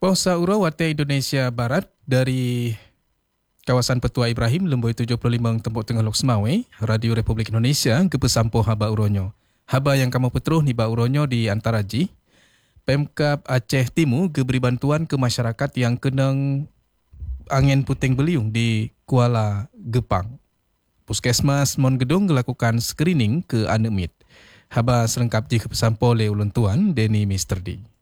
Posa Ura Wate Indonesia Barat dari kawasan Petua Ibrahim, Lemboi 75 Tembok Tengah Lok Semawe, Radio Republik Indonesia, kepesampo haba uronyo. Haba yang kamu peteruh ni ba uronyo di Antaraji. Pemkab Aceh Timur beri bantuan ke masyarakat yang kena angin puting beliung di Kuala Gepang. Puskesmas Mon Gedung melakukan screening ke anemit. Haba selengkap jika pesampo oleh ulun tuan Denny Mr. D.